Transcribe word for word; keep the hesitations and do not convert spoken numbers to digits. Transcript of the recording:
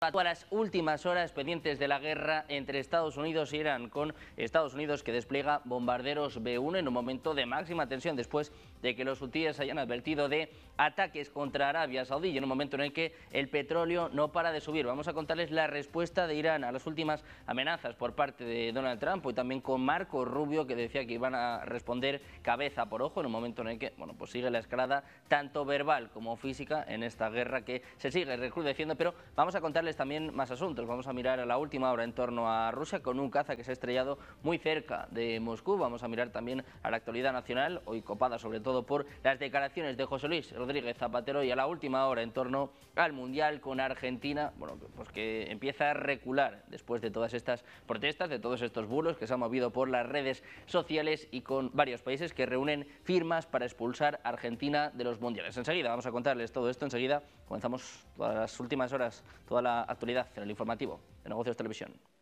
a las últimas horas pendientes de la guerra entre Estados Unidos e Irán, con Estados Unidos que despliega bombarderos B uno en un momento de máxima tensión después de que los hutíes hayan advertido de ataques contra Arabia Saudí y en un momento en el que el petróleo no para de subir. Vamos a contarles la respuesta de Irán a las últimas amenazas por parte de Donald Trump y también con Marco Rubio, que decía que iban a responder cabeza por ojo en un momento en el que, bueno, pues sigue la escalada tanto verbal como física en esta guerra que se sigue recrudeciendo, pero vamos a contarles también más asuntos. Vamos a mirar a la última hora en torno a Rusia con un caza que se ha estrellado muy cerca de Moscú. Vamos a mirar también a la actualidad nacional, hoy copada sobre todo por las declaraciones de José Luis Rodríguez Zapatero, y a la última hora en torno al Mundial con Argentina, bueno, pues que empieza a recular después de todas estas protestas, de todos estos bulos que se han movido por las redes sociales y con varios países que reúnen firmas para expulsar a Argentina de los mundiales. Enseguida vamos a contarles todo esto, enseguida comenzamos todas las últimas horas, toda la actualidad en el informativo de Negocios Televisión.